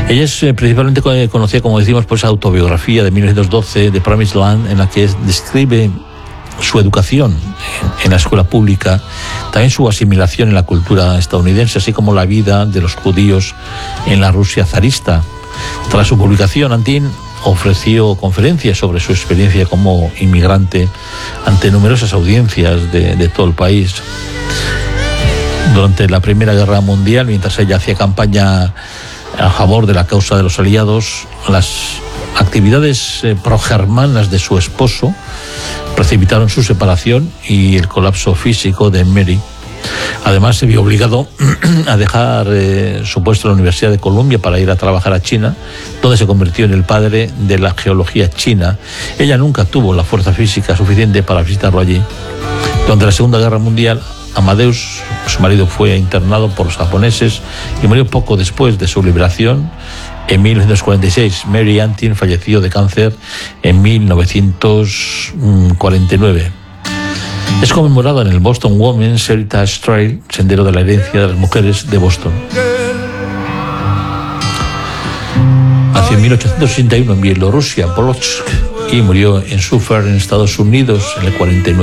Ella es principalmente conocida, como decimos, por esa autobiografía de 1912, The Promised Land, en la que describe su educación en la escuela pública, también su asimilación en la cultura estadounidense, así como la vida de los judíos en la Rusia zarista. Tras su publicación, Antin ofreció conferencias sobre su experiencia como inmigrante ante numerosas audiencias de todo el país. Durante la Primera Guerra Mundial, mientras ella hacía campaña a favor de la causa de los aliados, las actividades progermanas de su esposo precipitaron su separación y el colapso físico de Mary. Además, se vio obligado a dejar su puesto en la Universidad de Columbia para ir a trabajar a China, donde se convirtió en el padre de la geología china. Ella nunca tuvo la fuerza física suficiente para visitarlo allí. Durante la Segunda Guerra Mundial, Amadeus, su marido, fue internado por los japoneses y murió poco después de su liberación. En 1946, Mary Antin falleció de cáncer en 1949. Es conmemorado en el Boston Women's Heritage Trail, sendero de la herencia de las mujeres de Boston. Nació en 1861 en Bielorrusia, Polotsk, y murió en Suffolk, en Estados Unidos, en el 49.